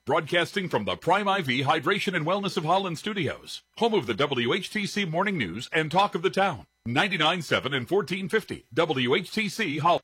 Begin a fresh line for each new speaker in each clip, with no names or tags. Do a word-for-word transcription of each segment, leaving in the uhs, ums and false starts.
Broadcasting from the Prime I V Hydration and Wellness of Holland studios, home of the W H T C Morning News and Talk of the Town. ninety-nine point seven and fourteen fifty W H T C Holland.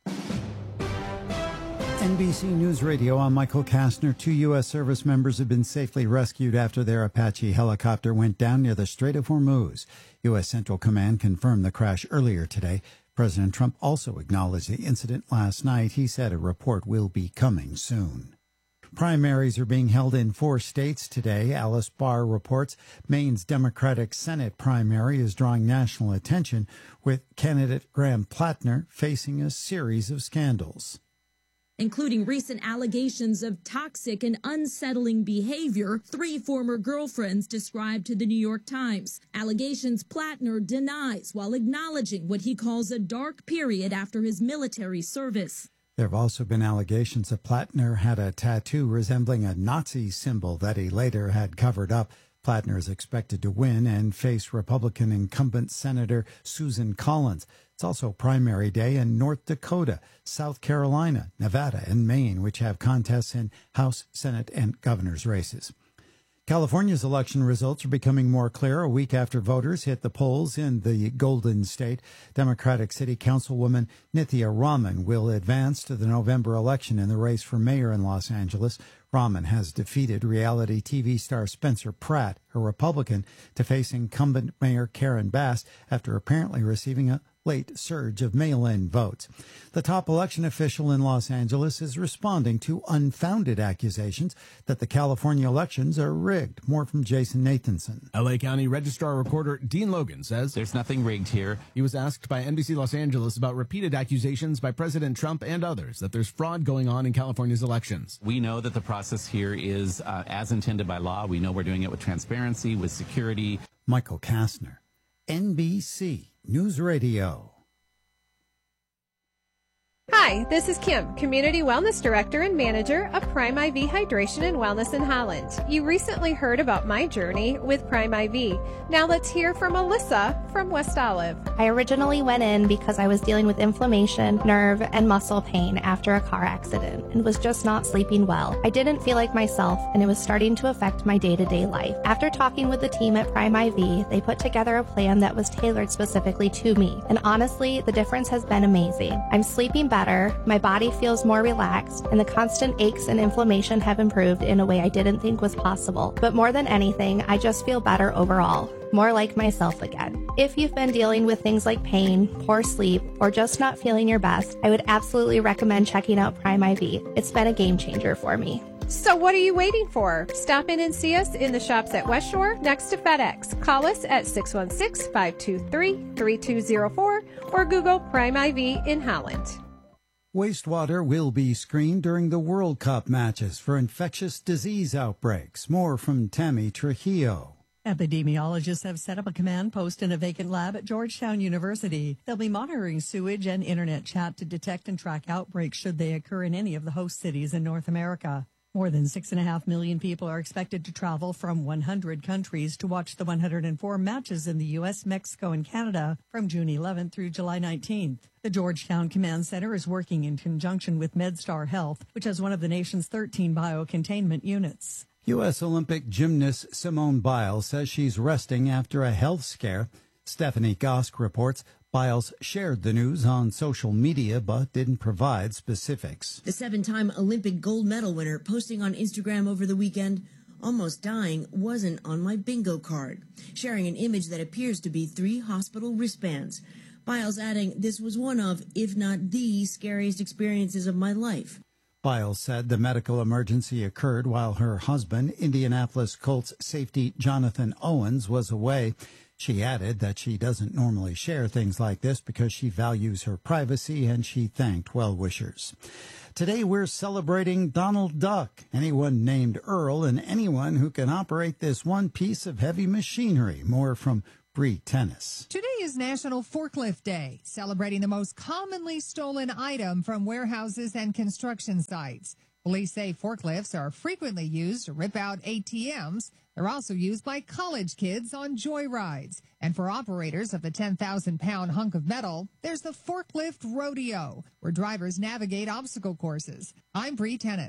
N B C News Radio, I'm Michael Kastner. Two U S service members have been safely rescued after their Apache helicopter went down near the Strait of Hormuz. U S Central Command confirmed the crash earlier today. President Trump also acknowledged the incident last night. He said a report will be coming soon. Primaries are being held in four states today. Alice Barr reports Maine's Democratic Senate primary is drawing national attention, with candidate Graham Plattner facing a series of scandals,
including recent allegations of toxic and unsettling behavior three former girlfriends described to the New York Times. Allegations Plattner denies while acknowledging what he calls a dark period after his military service.
There have also been allegations that Plattner had a tattoo resembling a Nazi symbol that he later had covered up. Plattner is expected to win and face Republican incumbent Senator Susan Collins. It's also primary day in North Dakota, South Carolina, Nevada, and Maine, which have contests in House, Senate, and governor's races. California's election results are becoming more clear a week after voters hit the polls in the Golden State. Democratic City Councilwoman Nithya Raman will advance to the November election in the race for mayor in Los Angeles. Raman has defeated reality T V star Spencer Pratt, a Republican, to face incumbent Mayor Karen Bass after apparently receiving a late surge of mail-in votes. The top election official in Los Angeles is responding to unfounded accusations that the California elections are rigged. More from Jason Nathanson.
L A County Registrar Recorder Dean Logan says
there's nothing rigged here.
He was asked by N B C Los Angeles about repeated accusations by President Trump and others that there's fraud going on in California's elections.
We know that the process here is uh, as intended by law. We know we're doing it with transparency, with security.
Michael Kastner, N B C News Radio.
Hi, this is Kim, Community Wellness Director and Manager of Prime I V Hydration and Wellness in Holland. You recently heard about my journey with Prime I V. Now let's hear from Alyssa from West Olive.
I originally went in because I was dealing with inflammation, nerve, and muscle pain after a car accident and was just not sleeping well. I didn't feel like myself, and it was starting to affect my day-to-day life. After talking with the team at Prime I V, they put together a plan that was tailored specifically to me, and honestly, the difference has been amazing. I'm sleeping better. My body feels more relaxed, and the constant aches and inflammation have improved in a way I didn't think was possible. But more than anything, I just feel better overall, more like myself again. If you've been dealing with things like pain, poor sleep, or just not feeling your best, I would absolutely recommend checking out Prime I V. It's been a game changer for me.
So what are you waiting for? Stop in and see us in the shops at West Shore next to FedEx. Call us at six one six, five two three, three two zero four or Google Prime I V in Holland.
Wastewater will be screened during the World Cup matches for infectious disease outbreaks. More from Tammy Trujillo.
Epidemiologists have set up a command post in a vacant lab at Georgetown University. They'll be monitoring sewage and internet chat to detect and track outbreaks should they occur in any of the host cities in North America. More than six and a half million people are expected to travel from one hundred countries to watch the one hundred four matches in the U S, Mexico, and Canada from June eleventh through July nineteenth. The Georgetown Command Center is working in conjunction with MedStar Health, which has one of the nation's thirteen biocontainment units.
U S Olympic gymnast Simone Biles says she's resting after a health scare. Stephanie Gosk reports Biles shared the news on social media but didn't provide specifics.
The seven-time Olympic gold medal winner posting on Instagram over the weekend, almost dying wasn't on my bingo card, sharing an image that appears to be three hospital wristbands. Biles adding, this was one of, if not the scariest experiences of my life.
Biles said the medical emergency occurred while her husband, Indianapolis Colts safety Jonathan Owens, was away. She added that she doesn't normally share things like this because she values her privacy, and she thanked well-wishers. Today we're celebrating Donald Duck, anyone named Earl, and anyone who can operate this one piece of heavy machinery. More from Bree Tennis.
Today is National Forklift Day, celebrating the most commonly stolen item from warehouses and construction sites. Police say forklifts are frequently used to rip out A T Ms. They're also used by college kids on joyrides. And for operators of the ten thousand pound hunk of metal, there's the Forklift Rodeo, where drivers navigate obstacle courses. I'm Bree Tennis.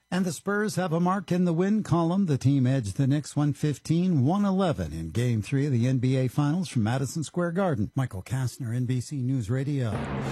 And the Spurs have a mark in the win column. The team edged the Knicks one fifteen to one eleven in Game three of the N B A Finals from Madison Square Garden. Michael Kastner, N B C News Radio.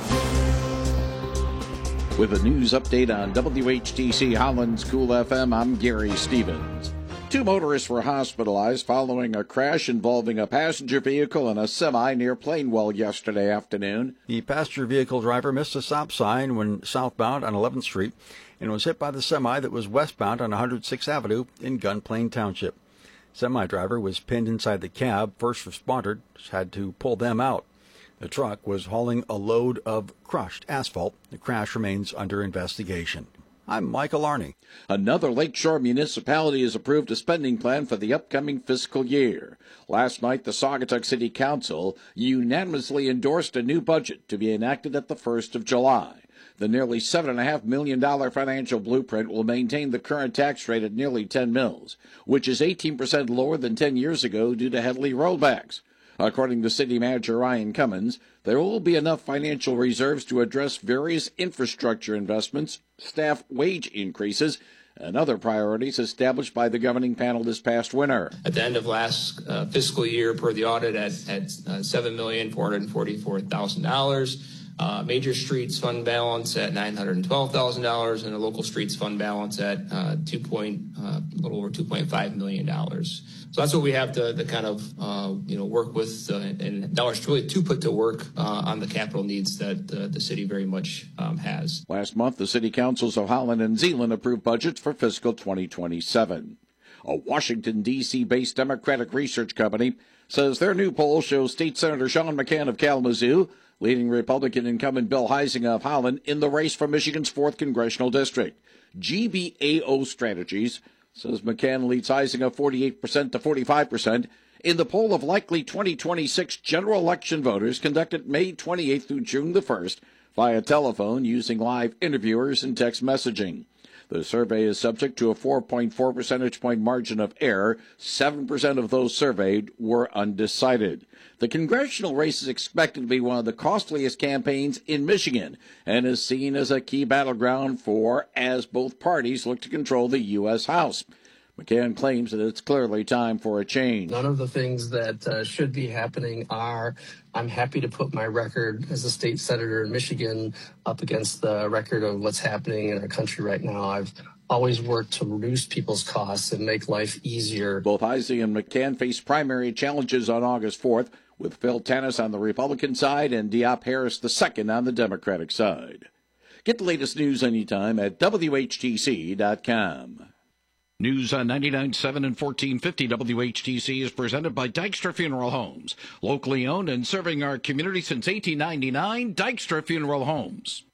With a news update on W H T C Holland's Cool F M, I'm Gary Stevens. Two motorists were hospitalized following a crash involving a passenger vehicle and a semi near Plainwell yesterday afternoon.
The passenger vehicle driver missed a stop sign when southbound on eleventh Street and was hit by the semi that was westbound on one hundred sixth Avenue in Gunplain Township. Semi driver was pinned inside the cab. First responders had to pull them out. The truck was hauling a load of crushed asphalt. The crash remains under investigation. I'm Michael Arney.
Another Lakeshore municipality has approved a spending plan for the upcoming fiscal year. Last night, the Saugatuck City Council unanimously endorsed a new budget to be enacted at the first of July. The nearly seven point five million dollars financial blueprint will maintain the current tax rate at nearly ten mils, which is eighteen percent lower than ten years ago due to Headley rollbacks. According to City Manager Ryan Cummins, there will be enough financial reserves to address various infrastructure investments, staff wage increases, and other priorities established by the governing panel this past winter.
At the end of last uh, fiscal year, per the audit, at, at uh, seven million four hundred forty-four thousand dollars. Uh, major streets fund balance at nine hundred twelve thousand dollars and a local streets fund balance at uh, two point, uh, a little over two point five million dollars. So that's what we have to, to kind of, uh, you know, work with uh, and dollars really to put to work uh, on the capital needs that uh, the city very much um, has.
Last month, the city councils of Holland and Zeeland approved budgets for fiscal twenty twenty-seven. A Washington, D C-based Democratic research company says their new poll shows State Senator Sean McCann of Kalamazoo leading Republican incumbent Bill Huizenga of Holland in the race for Michigan's fourth congressional district. G B A O Strategies says McCann leads Huizenga forty-eight percent to forty-five percent in the poll of likely twenty twenty-six general election voters conducted May twenty-eighth through June the first via telephone using live interviewers and text messaging. The survey is subject to a four point four percentage point margin of error. seven percent of those surveyed were undecided. The congressional race is expected to be one of the costliest campaigns in Michigan and is seen as a key battleground for as both parties look to control the U S House. McCann claims that it's clearly time for a change.
None of the things that uh, should be happening are, I'm happy to put my record as a state senator in Michigan up against the record of what's happening in our country right now. I've always worked to reduce people's costs and make life easier.
Both Huizenga and McCann face primary challenges on August fourth, with Phil Tanis on the Republican side and Diop Harris the second on the Democratic side. Get the latest news anytime at W H T C dot com.
News on ninety-nine point seven and fourteen fifty W H T C is presented by Dykstra Funeral Homes. Locally owned and serving our community since eighteen ninety-nine, Dykstra Funeral Homes.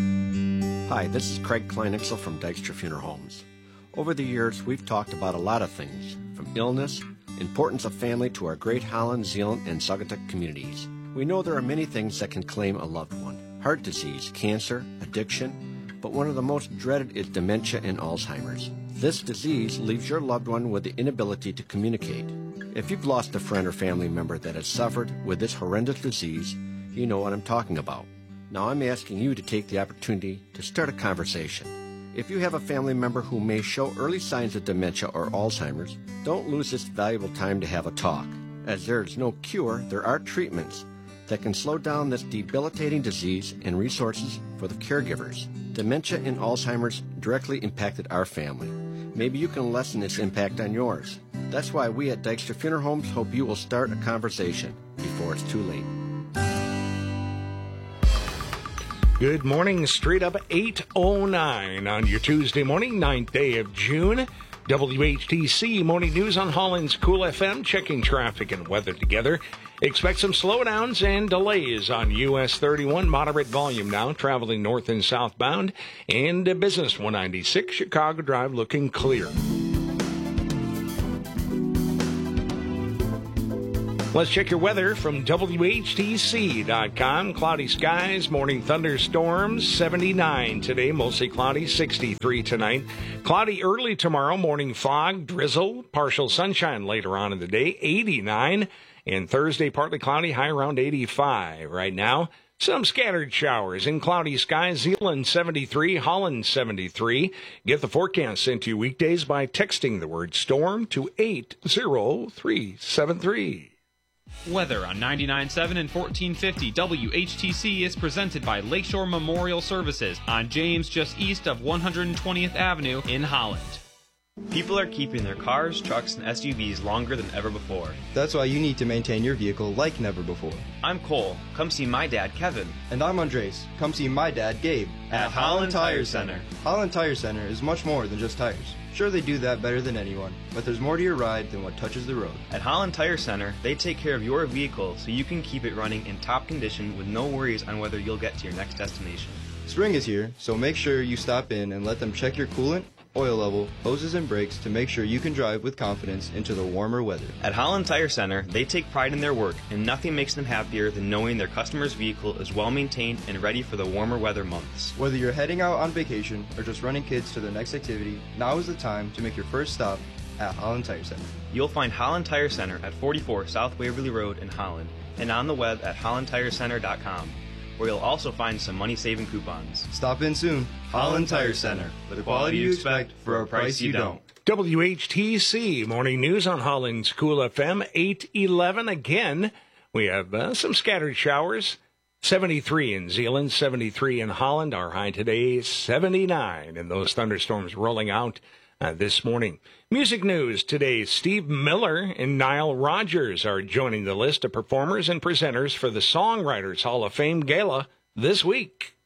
Hi, this is Craig Kleinixel from Dykstra Funeral Homes. Over the years, we've talked about a lot of things, from illness, importance of family to our great Holland, Zeeland, and Saugatuck communities. We know there are many things that can claim a loved one. Heart disease, cancer, addiction, but one of the most dreaded is dementia and Alzheimer's. This disease leaves your loved one with the inability to communicate. If you've lost a friend or family member that has suffered with this horrendous disease, you know what I'm talking about. Now I'm asking you to take the opportunity to start a conversation. If you have a family member who may show early signs of dementia or Alzheimer's, don't lose this valuable time to have a talk. As there is no cure, there are treatments that can slow down this debilitating disease and resources for the caregivers. Dementia and Alzheimer's directly impacted our family. Maybe you can lessen this impact on yours. That's why we at Dykstra Funeral Homes hope you will start a conversation before it's too late.
Good morning, straight up eight oh nine on your Tuesday morning, ninth day of June. W H T C Morning News on Holland's Cool F M, checking traffic and weather together. Expect some slowdowns and delays on U S thirty-one, moderate volume now, traveling north and southbound, and Business one ninety-six, Chicago Drive looking clear. Let's check your weather from W H T C dot com. Cloudy skies, morning thunderstorms, seventy-nine today, mostly cloudy, sixty-three tonight. Cloudy early tomorrow, morning fog, drizzle, partial sunshine later on in the day, eighty-nine. And Thursday, partly cloudy, high around eighty-five. Right now, Some scattered showers and cloudy skies. Zeeland seventy-three, Holland seventy-three. Get the forecast sent to you weekdays by texting the word storm to eight zero three seven three.
Weather on ninety-nine point seven and fourteen fifty W H T C is presented by Lakeshore Memorial Services on James, just east of one hundred twentieth Avenue in Holland.
People are keeping their cars, trucks, and S U Vs longer than ever before.
That's why you need to maintain your vehicle like never before.
I'm Cole. Come see my dad, Kevin.
And I'm Andres. Come see my dad, Gabe.
At, At Holland Tire Center.
Holland Tire Center is much more than just tires. Sure, they do that better than anyone, but there's more to your ride than what touches the road.
At Holland Tire Center, they take care of your vehicle so you can keep it running in top condition with no worries on whether you'll get to your next destination.
Spring is here, so make sure you stop in and let them check your coolant, oil level, hoses, and brakes to make sure you can drive with confidence into the warmer weather.
At Holland Tire Center, they take pride in their work, and nothing makes them happier than knowing their customer's vehicle is well maintained and ready for the warmer weather months.
Whether you're heading out on vacation or just running kids to their next activity, now is the time to make your first stop at Holland Tire Center.
You'll find Holland Tire Center at forty-four South Waverly Road in Holland and on the web at holland tire center dot com, where you'll also find some money-saving coupons.
Stop in soon. Holland Tire Center. For the quality you expect for a price you don't.
W H T C Morning News on Holland's Cool F M, eight eleven. Again, we have uh, some scattered showers. seventy-three in Zeeland, seventy-three in Holland. Our high today, seventy-nine. And those thunderstorms rolling out uh, this morning. Music news today. Steve Miller and Nile Rodgers are joining the list of performers and presenters for the Songwriters Hall of Fame Gala this week.